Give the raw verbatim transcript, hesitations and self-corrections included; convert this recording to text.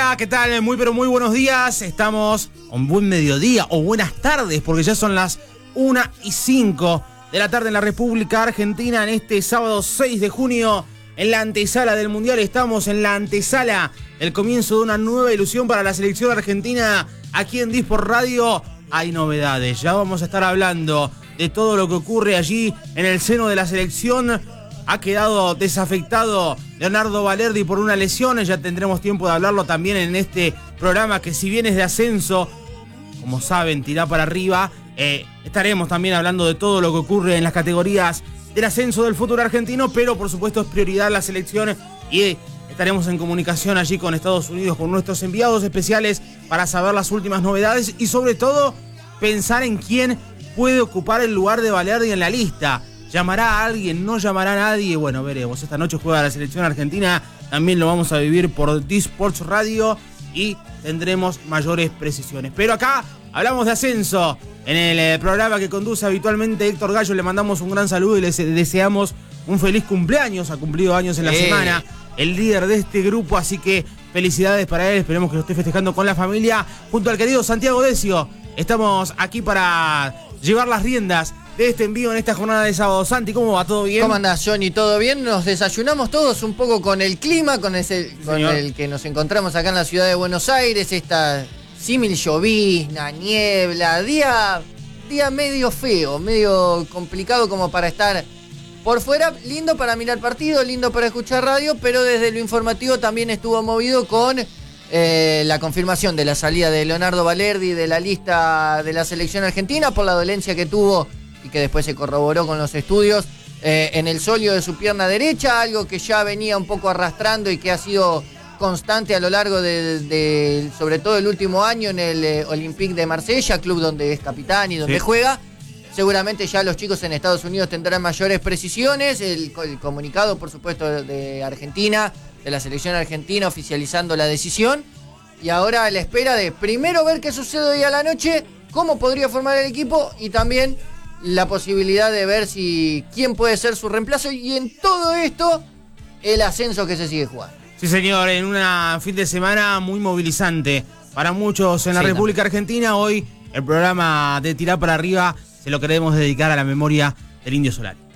Hola, ¿qué tal? Muy pero muy buenos días. Estamos un buen mediodía o buenas tardes porque ya son las una y cinco de la tarde en la República Argentina en este sábado seis de junio. En la antesala del Mundial estamos en la antesala del comienzo de una nueva ilusión para la selección argentina. Aquí en Disport Radio hay novedades. Ya vamos a estar hablando de todo lo que ocurre allí en el seno de la selección. Ha quedado desafectado Leonardo Balerdi por una lesión. Ya tendremos tiempo de hablarlo también en este programa que, si bien es de ascenso, como saben, tira para arriba. Eh, estaremos también hablando de todo lo que ocurre en las categorías del ascenso del fútbol argentino, pero por supuesto es prioridad la selección y estaremos en comunicación allí con Estados Unidos, con nuestros enviados especiales para saber las últimas novedades y sobre todo pensar en quién puede ocupar el lugar de Balerdi en la lista. ¿Llamará a alguien? ¿No llamará a nadie? Bueno, veremos. Esta noche juega la selección argentina. También lo vamos a vivir por Disport Radio y tendremos mayores precisiones. Pero acá hablamos de ascenso. En el eh, programa que conduce habitualmente Héctor Gallo, le mandamos un gran saludo y le deseamos un feliz cumpleaños. Ha cumplido años en la eh. semana el líder de este grupo, así que felicidades para él. Esperemos que lo esté festejando con la familia. Junto al querido Santiago Decio, estamos aquí para llevar las riendas de este envío en esta jornada de sábado. Santi, ¿cómo va? ¿Todo bien? ¿Cómo andás, Johnny? ¿Todo bien? Nos desayunamos todos un poco con el clima, con, ese, con el que nos encontramos acá en la ciudad de Buenos Aires, esta símil llovizna, niebla, día, día medio feo, medio complicado como para estar por fuera. Lindo para mirar partido, lindo para escuchar radio, pero desde lo informativo también estuvo movido con eh, la confirmación de la salida de Leonardo Balerdi de la lista de la selección argentina por la dolencia que tuvo y que después se corroboró con los estudios eh, en el sóleo de su pierna derecha, algo que ya venía un poco arrastrando y que ha sido constante a lo largo de, de sobre todo el último año en el eh, Olympique de Marsella, club donde es capitán y donde sí juega. Seguramente ya los chicos en Estados Unidos tendrán mayores precisiones. El, el comunicado, por supuesto, de Argentina, de la selección argentina, oficializando la decisión. Y ahora a la espera de primero ver qué sucede hoy a la noche, cómo podría formar el equipo y también la posibilidad de ver si quién puede ser su reemplazo. Y en todo esto, el ascenso que se sigue jugando. Sí, señor, en un fin de semana muy movilizante para muchos en la sí, República también. Argentina. Hoy el programa de Tirar para Arriba se lo queremos dedicar a la memoria del Indio Solari.